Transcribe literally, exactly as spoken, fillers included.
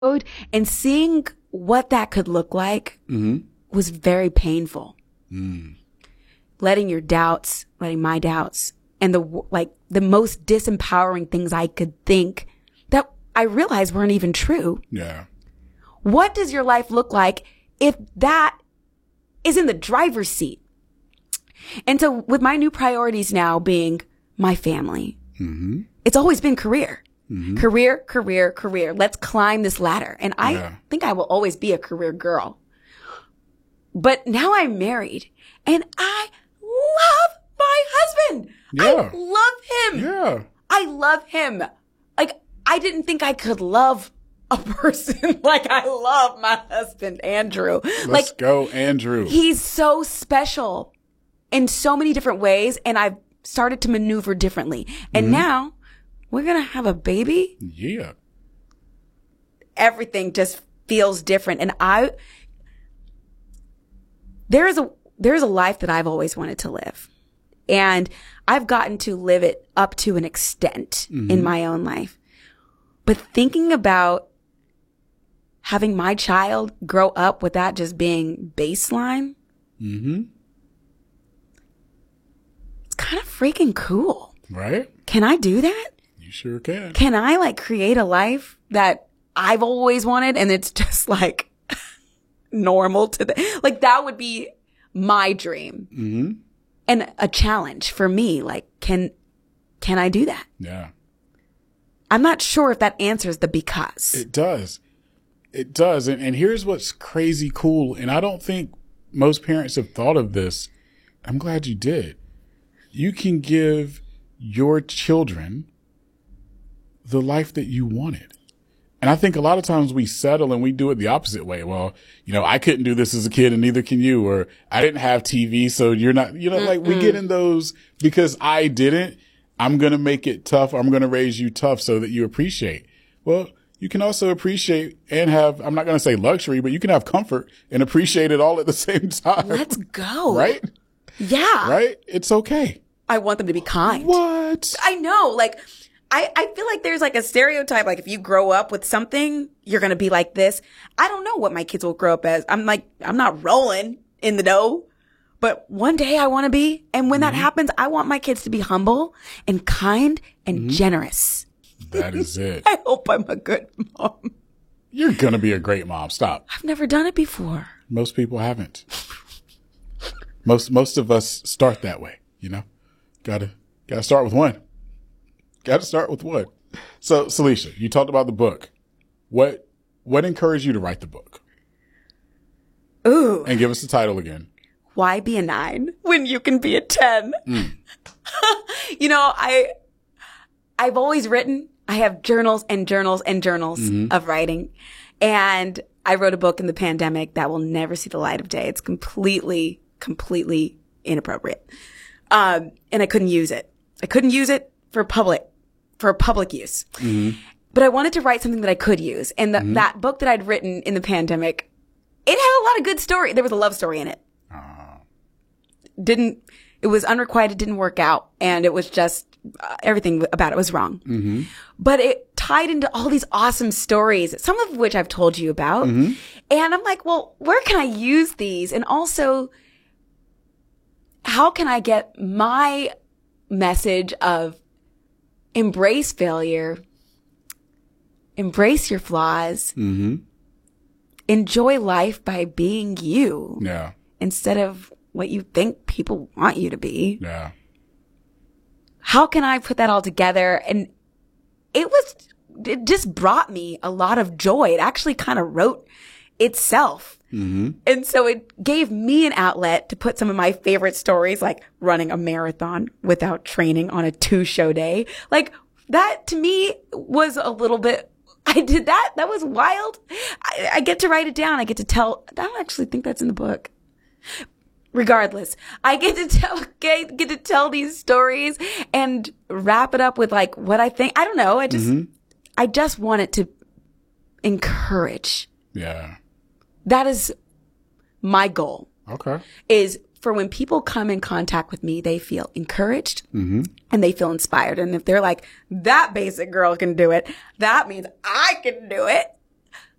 and seeing what that could look like mm-hmm. was very painful. Mm. Letting your doubts, letting my doubts, and the like the most disempowering things I could think that I realized weren't even true. Yeah. What does your life look like if that is in the driver's seat? And so with my new priorities now being my family, mm-hmm. it's always been career. Mm-hmm. Career, career, career. Let's climb this ladder. And I yeah. think I will always be a career girl. But now I'm married and I love my husband. Yeah. I love him. Yeah. I love him. Like, I didn't think I could love a person like I love my husband, Andrew. Let's like, go, Andrew. He's so special in so many different ways. And I've started to maneuver differently. And mm-hmm. now we're going to have a baby. Yeah. Everything just feels different. And I, there is a, there is a life that I've always wanted to live. And I've gotten to live it up to an extent mm-hmm. in my own life. But thinking about having my child grow up with that just being baseline, mm-hmm. it's kind of freaking cool. Right? Can I do that? You sure can. Can I like create a life that I've always wanted and it's just like normal to the, like that would be my dream. Mm-hmm. And a challenge for me. Like, can, can I do that? Yeah. I'm not sure if that answers the because. It does. It does. And, and here's what's crazy cool. And I don't think most parents have thought of this. I'm glad you did. You can give your children the life that you wanted. And I think a lot of times we settle and we do it the opposite way. Well, you know, I couldn't do this as a kid and neither can you, or I didn't have T V. So you're not, you know, mm-mm. like we get in those because I didn't, I'm going to make it tough. Or I'm going to raise you tough so that you appreciate. Well, you can also appreciate and have, I'm not going to say luxury, but you can have comfort and appreciate it all at the same time. Let's go. Right? Yeah. Right? It's okay. I want them to be kind. What? I know. Like, I, I feel like there's like a stereotype, like if you grow up with something, you're going to be like this. I don't know what my kids will grow up as. I'm like, I'm not rolling in the dough, but one day I want to be. And when mm-hmm. that happens, I want my kids to be humble and kind and mm-hmm. generous. That is it. I hope I'm a good mom. You're going to be a great mom. Stop. I've never done it before. Most people haven't. most, most of us start that way, you know, gotta, gotta start with one. Got to start with one. So, Celicia, you talked about the book. What what encouraged you to write the book? Ooh. And give us the title again. Why be a nine when you can be a ten? Mm. You know, I I've always written. I have journals and journals and journals mm-hmm. of writing. And I wrote a book in the pandemic that will never see the light of day. It's completely, completely inappropriate. Um, and I couldn't use it. I couldn't use it for public. for public use. Mm-hmm. But I wanted to write something that I could use. And the, mm-hmm. that book that I'd written in the pandemic, it had a lot of good story. There was a love story in it. Uh. Didn't, it was unrequited, didn't work out. And it was just, uh, everything about it was wrong. Mm-hmm. But it tied into all these awesome stories, some of which I've told you about. Mm-hmm. And I'm like, well, where can I use these? And also, how can I get my message of embrace failure, embrace your flaws, mm-hmm. enjoy life by being you. Yeah. Instead of what you think people want you to be. Yeah. How can I put that all together? And it was, it just brought me a lot of joy. It actually kind of wrote itself. Mm-hmm. And so it gave me an outlet to put some of my favorite stories, like running a marathon without training on a two show day. Like that to me was a little bit, I did that. That was wild. I, I get to write it down. I get to tell, I don't actually think that's in the book. Regardless, I get to tell, get, get to tell these stories and wrap it up with like what I think. I don't know. I just, mm-hmm. I just want it to encourage. Yeah. That is my goal. Okay. Is for when people come in contact with me, they feel encouraged mm-hmm. and they feel inspired. And if they're like, that basic girl can do it, that means I can do it.